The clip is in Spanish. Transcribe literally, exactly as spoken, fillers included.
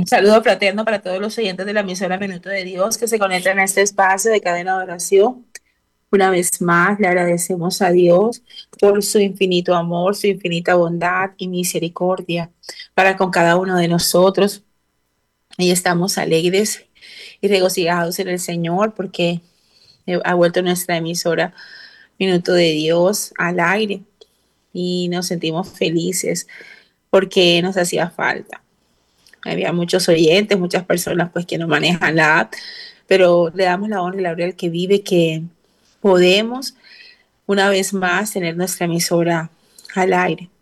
Un saludo fraterno para todos los oyentes de la emisora Minuto de Dios que se conectan a este espacio de cadena de oración. Una vez más, le agradecemos a Dios por su infinito amor, su infinita bondad y misericordia para con cada uno de nosotros. Y estamos alegres y regocijados en el Señor porque ha vuelto nuestra emisora Minuto de Dios al aire y nos sentimos felices porque nos hacía falta. Había muchos oyentes, muchas personas pues que no manejan la app, pero le damos la honra y la gloria al que vive, que podemos una vez más tener nuestra emisora al aire.